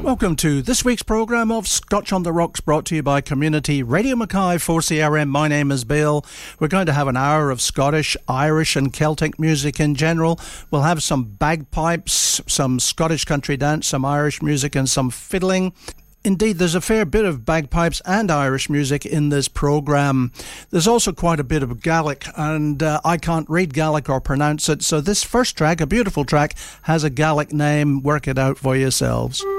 Welcome to this week's programme of Scotch on the Rocks, brought to you by Community Radio Mackay 4CRM. My name is Bill. We're going to have an hour of Scottish, Irish and Celtic music in general. We'll have some bagpipes, some Scottish country dance, some Irish music and some fiddling. Indeed, there's a fair bit of bagpipes and Irish music in this programme. There's also quite a bit of Gaelic, and I can't read Gaelic or pronounce it, so this first track, a beautiful track, has a Gaelic name. Work it out for yourselves.